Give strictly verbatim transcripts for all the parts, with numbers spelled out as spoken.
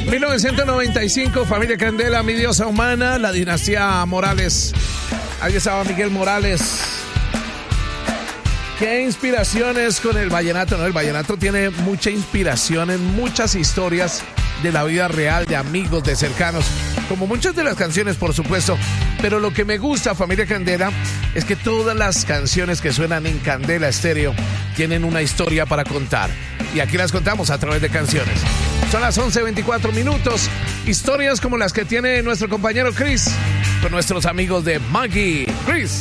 mil novecientos noventa y cinco, familia Candela, mi diosa humana, la dinastía Morales. Ahí estaba Miguel Morales. Qué inspiraciones con el vallenato, ¿no? El vallenato tiene mucha inspiración en muchas historias de la vida real, de amigos, de cercanos, como muchas de las canciones, por supuesto. Pero lo que me gusta, familia Candela, es que todas las canciones que suenan en Candela Estéreo tienen una historia para contar. Y aquí las contamos a través de canciones. Son las once veinticuatro minutos. Historias como las que tiene nuestro compañero Chris con nuestros amigos de Maggi. Chris.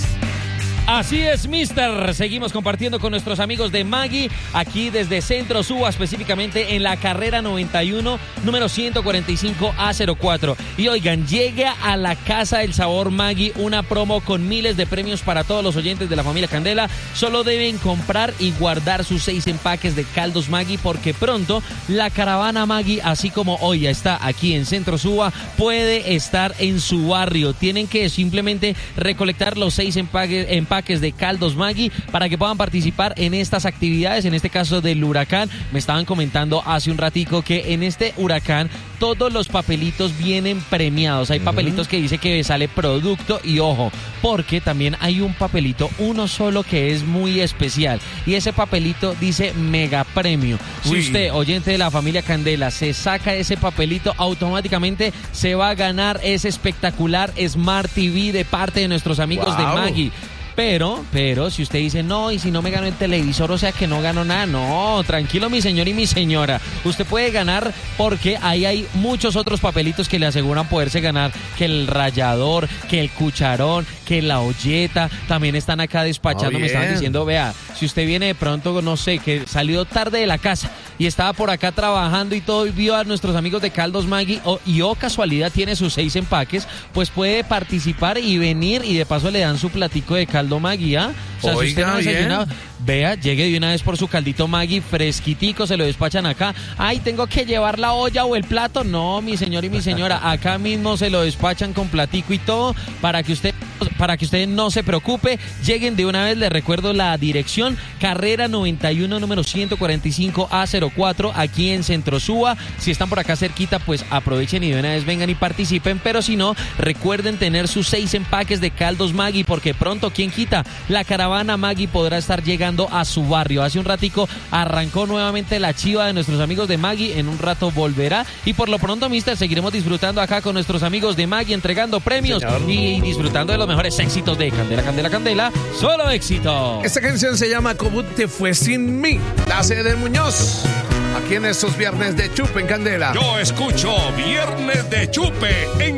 Así es, mister. Seguimos compartiendo con nuestros amigos de Maggi, aquí desde Centro Suba, específicamente en la carrera noventa y uno, número ciento cuarenta y cinco A cero cuatro. Y oigan, llega a la Casa del Sabor Maggi una promo con miles de premios para todos los oyentes de la familia Candela. Solo deben comprar y guardar sus seis empaques de caldos Maggi, porque pronto la caravana Maggi, así como hoy ya está aquí en Centro Suba, puede estar en su barrio. Tienen que simplemente recolectar los seis empaques, empaques de caldos Maggi para que puedan participar en estas actividades, en este caso del huracán. Me estaban comentando hace un ratico que en este huracán todos los papelitos vienen premiados. Hay papelitos que dice que sale producto, y ojo, porque también hay un papelito, uno solo, que es muy especial, y ese papelito dice mega premio. Si Uy. usted, oyente de la familia Candela, se saca ese papelito, automáticamente se va a ganar ese espectacular Smart T V de parte de nuestros amigos wow. de Maggi. Pero, pero, si usted dice, no, y si no me gano el televisor, o sea que no gano nada. No, tranquilo, mi señor y mi señora. Usted puede ganar, porque ahí hay muchos otros papelitos que le aseguran poderse ganar, que el rallador, que el cucharón, que la olleta. También están acá despachando, oh, me estaban diciendo, vea, si usted viene de pronto, no sé, que salió tarde de la casa y estaba por acá trabajando y todo, y vio a nuestros amigos de Caldos Maggi, o, y oh, casualidad, tiene sus seis empaques, pues puede participar y venir, y de paso le dan su platico de caldo Maggi, ¿ah? O sea, Oiga, si usted no ha desayunado, vea, llegue de una vez por su caldito Maggi fresquitico, se lo despachan acá. Ay, tengo que llevar la olla o el plato. No, mi señor y mi señora, acá mismo se lo despachan con platico y todo, para que usted para que usted no se preocupe. Lleguen de una vez, les recuerdo la dirección: carrera noventa y uno, número ciento cuarenta y cinco A cero cuatro, aquí en Centro Suba. Si están por acá cerquita, pues aprovechen y de una vez vengan y participen, pero si no, recuerden tener sus seis empaques de caldos Maggi, porque pronto, ¿quién quita? La caravana Maggi podrá estar llegando a su barrio. Hace un ratico arrancó nuevamente la chiva de nuestros amigos de Maggi, en un rato volverá, y por lo pronto, mister, seguiremos disfrutando acá con nuestros amigos de Maggi, entregando premios Señor. y disfrutando de los mejores éxitos de Candela, Candela, Candela, solo éxito. Esta canción se llama ¿Cómo te fue sin mí? La hace de Muñoz, aquí en estos viernes de Chupe en Candela. Yo escucho Viernes de Chupe en